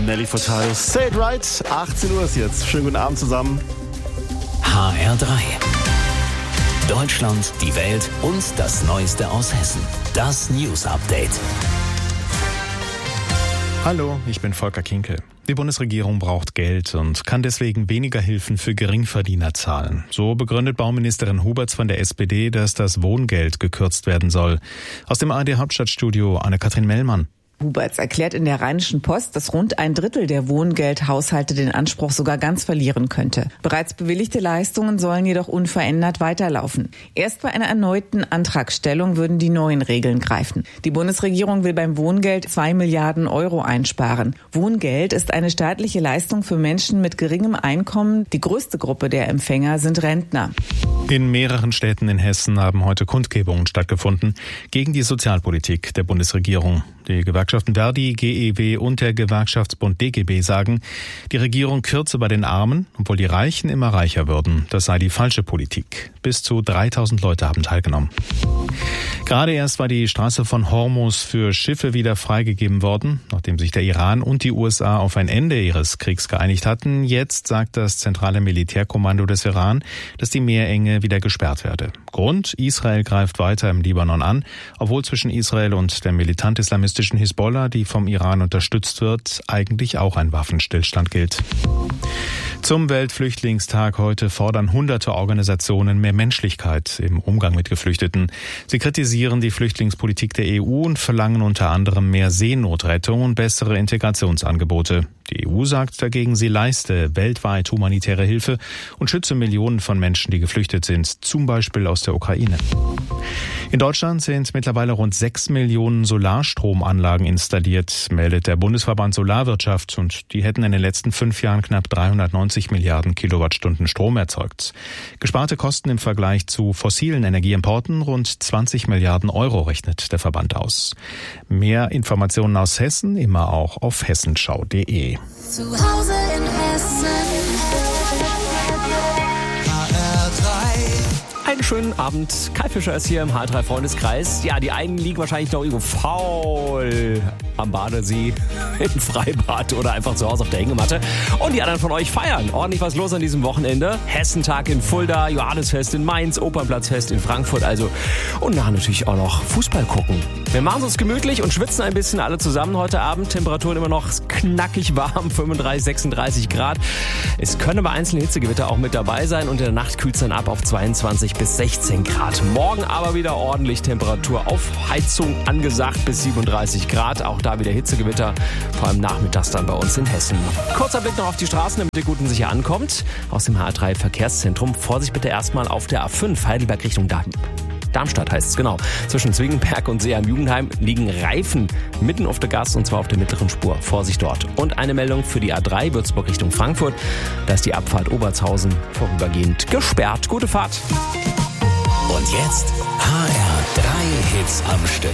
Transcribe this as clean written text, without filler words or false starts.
Nelly Furtado. Say it right, 18 Uhr ist jetzt. Schönen guten Abend zusammen. HR3. Deutschland, die Welt und das Neueste aus Hessen. Das News Update. Hallo, ich bin Volker Kinkel. Die Bundesregierung braucht Geld und kann deswegen weniger Hilfen für Geringverdiener zahlen. So begründet Bauministerin Huberts von der SPD, dass das Wohngeld gekürzt werden soll. Aus dem ARD-Hauptstadtstudio Anne-Kathrin Mellmann. Huberts erklärt in der Rheinischen Post, dass rund ein Drittel der Wohngeldhaushalte den Anspruch sogar ganz verlieren könnte. Bereits bewilligte Leistungen sollen jedoch unverändert weiterlaufen. Erst bei einer erneuten Antragstellung würden die neuen Regeln greifen. Die Bundesregierung will beim Wohngeld 2 Milliarden Euro einsparen. Wohngeld ist eine staatliche Leistung für Menschen mit geringem Einkommen. Die größte Gruppe der Empfänger sind Rentner. In mehreren Städten in Hessen haben heute Kundgebungen stattgefunden gegen die Sozialpolitik der Bundesregierung. Die Gewerkschaften Verdi, GEW und der Gewerkschaftsbund DGB sagen, die Regierung kürze bei den Armen, obwohl die Reichen immer reicher würden. Das sei die falsche Politik. Bis zu 3000 Leute haben teilgenommen. Gerade erst war die Straße von Hormuz für Schiffe wieder freigegeben worden, nachdem sich der Iran und die USA auf ein Ende ihres Kriegs geeinigt hatten. Jetzt sagt das zentrale Militärkommando des Iran, dass die Meerenge wieder gesperrt werde. Grund: Israel greift weiter im Libanon an, obwohl zwischen Israel und der militant-islamistischen Hisbollah, die vom Iran unterstützt wird, eigentlich auch ein Waffenstillstand gilt. Zum Weltflüchtlingstag heute fordern hunderte Organisationen mehr Menschlichkeit im Umgang mit Geflüchteten. Sie kritisieren die Flüchtlingspolitik der EU und verlangen unter anderem mehr Seenotrettung und bessere Integrationsangebote. Die EU sagt dagegen, sie leiste weltweit humanitäre Hilfe und schütze Millionen von Menschen, die geflüchtet sind, zum Beispiel aus der Ukraine. In Deutschland sind mittlerweile rund 6 Millionen Solarstromanlagen installiert, meldet der Bundesverband Solarwirtschaft, und die hätten in den letzten 5 Jahren knapp 390 Milliarden Kilowattstunden Strom erzeugt. Gesparte Kosten im Vergleich zu fossilen Energieimporten rund 20 Milliarden Euro, rechnet der Verband aus. Mehr Informationen aus Hessen immer auch auf hessenschau.de. Zu Hause in Hessen. Einen schönen Abend. Kai Fischer ist hier im HR3 Freundeskreis. Ja, die einen liegen wahrscheinlich noch irgendwo faul am Badesee, im Freibad oder einfach zu Hause auf der Hängematte. Und die anderen von euch feiern. Ordentlich was los an diesem Wochenende. Hessentag in Fulda, Johannesfest in Mainz, Opernplatzfest in Frankfurt also. Und nachher natürlich auch noch Fußball gucken. Wir machen es uns gemütlich und schwitzen ein bisschen alle zusammen heute Abend. Temperaturen immer noch knackig warm, 35, 36 Grad. Es können aber einzelne Hitzegewitter auch mit dabei sein und in der Nacht kühlt es dann ab auf 22 bis 16 Grad. Morgen aber wieder ordentlich Temperatur auf Heizung angesagt bis 37 Grad. Auch da wieder Hitzegewitter, vor allem nachmittags dann bei uns in Hessen. Kurzer Blick noch auf die Straßen, damit ihr gut und sicher ankommt. Aus dem HR3 Verkehrszentrum. Vorsicht bitte erstmal auf der A5 Heidelberg Richtung Darmstadt heißt es, genau. Zwischen Zwingenberg und Seeheim-Jugendheim liegen Reifen mitten auf der Gas, und zwar auf der mittleren Spur. Vorsicht dort. Und eine Meldung für die A3 Würzburg Richtung Frankfurt. Da ist die Abfahrt Obertshausen vorübergehend gesperrt. Gute Fahrt. Und jetzt HR3 Hits am Stück.